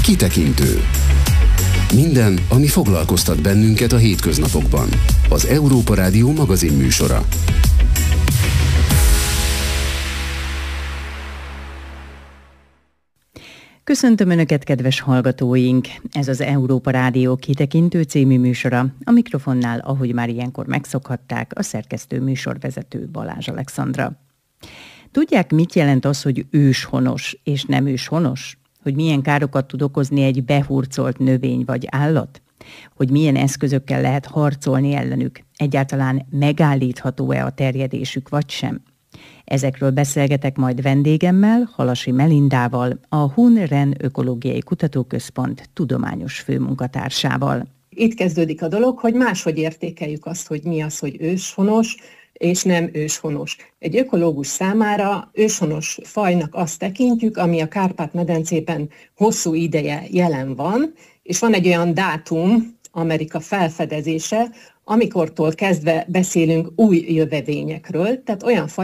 Kitekintő. Minden, ami foglalkoztat bennünket a hétköznapokban. Az Európa Rádió magazinműsora. Köszöntöm Önöket, kedves hallgatóink! Ez az Európa Rádió Kitekintő című műsora. A mikrofonnál, ahogy már ilyenkor megszokhatták, a szerkesztő műsorvezető Balázs Alexandra. Tudják, mit jelent az, hogy őshonos és nem őshonos? Hogy milyen károkat tud okozni egy behurcolt növény vagy állat? Hogy milyen eszközökkel lehet harcolni ellenük? Egyáltalán megállítható-e a terjedésük, vagy sem? Ezekről beszélgetek majd vendégemmel, Halasi Melindával, a Hun-Ren Ökológiai Kutatóközpont tudományos főmunkatársával. Itt kezdődik a dolog, hogy máshogy értékeljük azt, hogy mi az, hogy őshonos és nem őshonos. Egy ökológus számára őshonos fajnak azt tekintjük, ami a Kárpát-medencében hosszú ideje jelen van, és van egy olyan dátum, Amerika felfedezése, amikortól kezdve beszélünk új jövevényekről, tehát olyan